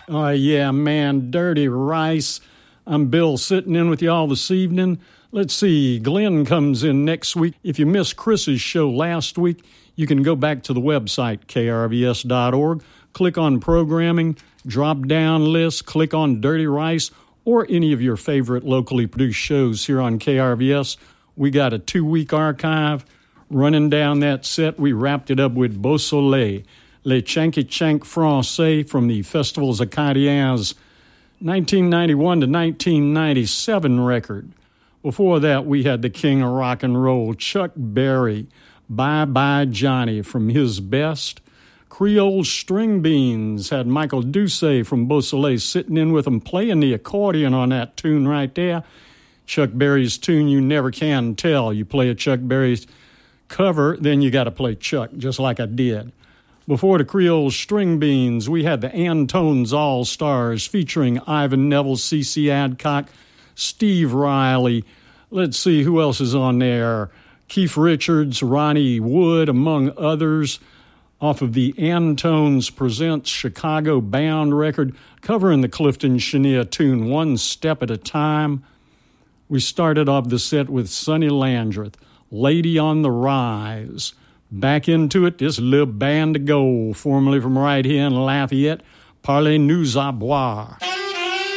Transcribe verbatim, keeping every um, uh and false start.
Oh, yeah, man, Dirty Rice. I'm Bill, sitting in with y'all this evening. Let's see, Glenn comes in next week. If you missed Chris's show last week, you can go back to the website, K R V S dot org, click on Programming, drop-down list, click on Dirty Rice, or any of your favorite locally produced shows here on K R V S. We got a two-week archive. Running down that set, we wrapped it up with Beau Soleil, Les Chanky Chank Francais from the Festivals Acadiens nineteen ninety-one to nineteen ninety-seven record. Before that, we had the king of rock and roll, Chuck Berry, Bye Bye Johnny from his best. Creole String Beans had Michael Doucet from Beau Soleil sitting in with him playing the accordion on that tune right there. Chuck Berry's tune you never can tell. You play a Chuck Berry's cover, then you got to play Chuck, just like I did. Before the Creole String Beans, we had the Antones All-Stars featuring Ivan Neville, C C Adcock, Steve Riley. Let's see who else is on there. Keith Richards, Ronnie Wood, among others, off of the Antones Presents Chicago Bound record, covering the Clifton Chenier tune One Step at a Time. We started off the set with Sonny Landreth, Lady on the Rise. Back into it, this little band of gold, formerly from right here in Lafayette, Parlez-nous à boire.